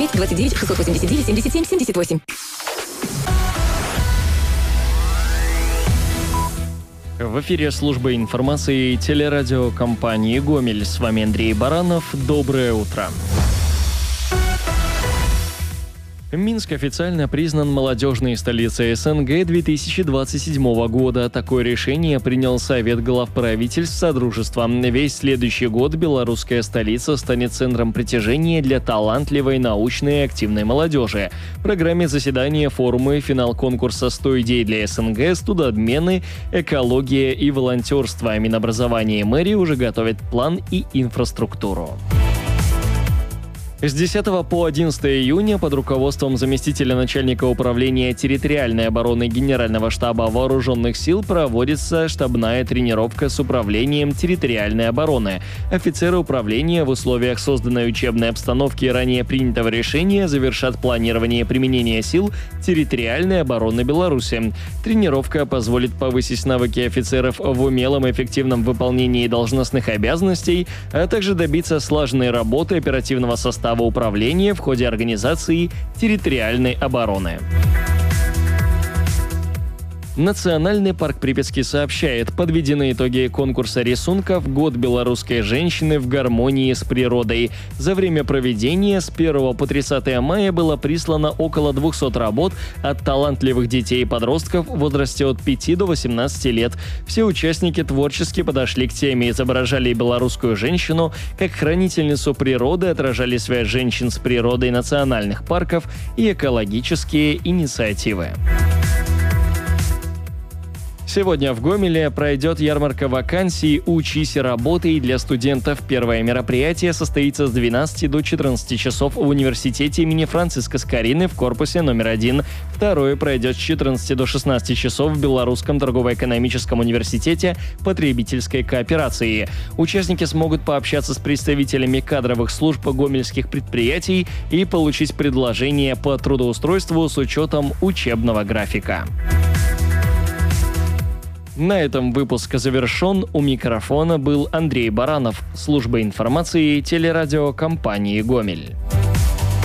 25 29 689 77 78. В эфире служба информации телерадиокомпании «Гомель». С вами Андрей Баранов. Доброе утро. Минск официально признан молодежной столицей СНГ 2027 года. Такое решение принял Совет глав правительств Содружества. Весь следующий год белорусская столица станет центром притяжения для талантливой, научной и активной молодежи. В программе заседания, форума и финал конкурса «100 идей для СНГ», студообмены, экология и волонтерство. Минобразование и мэрия уже готовят план и инфраструктуру. С 10 по 11 июня под руководством заместителя начальника управления территориальной обороны Генерального штаба Вооруженных сил проводится штабная тренировка с управлением территориальной обороны. Офицеры управления в условиях созданной учебной обстановки и ранее принятого решения завершат планирование применения сил территориальной обороны Беларуси. Тренировка позволит повысить навыки офицеров в умелом и эффективном выполнении должностных обязанностей, а также добиться слаженной работы оперативного состава управления в ходе организации территориальной обороны. Национальный парк Припятский сообщает, подведены итоги конкурса рисунков «Год белорусской женщины в гармонии с природой». За время проведения с 1 по 30 мая было прислано около 200 работ от талантливых детей и подростков в возрасте от 5 до 18 лет. Все участники творчески подошли к теме, изображали белорусскую женщину как хранительницу природы, отражали связь женщин с природой национальных парков и экологические инициативы. Сегодня в Гомеле пройдет ярмарка вакансий «Учись и работай» для студентов. Первое мероприятие состоится с 12 до 14 часов в университете имени Франциска Скорины в корпусе номер 1. Второе пройдет с 14 до 16 часов в Белорусском торгово-экономическом университете потребительской кооперации. Участники смогут пообщаться с представителями кадровых служб гомельских предприятий и получить предложения по трудоустройству с учетом учебного графика. На этом выпуск завершен. У микрофона был Андрей Баранов. Служба информации телерадиокомпании «Гомель».